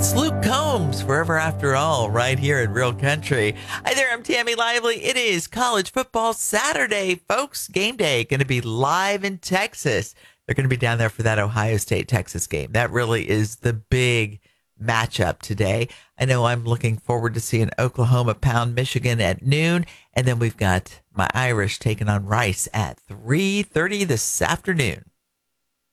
It's Luke Combs, Forever After All, right here in Real Country. Hi there, I'm Tammy Lively. It is College Football Saturday, folks. Game day going to be live in Texas. They're going to be down there for that Ohio State-Texas game. That really is the big matchup today. I know I'm looking forward to seeing Oklahoma pound Michigan at noon, and then we've got my Irish taking on Rice at 3:30 this afternoon.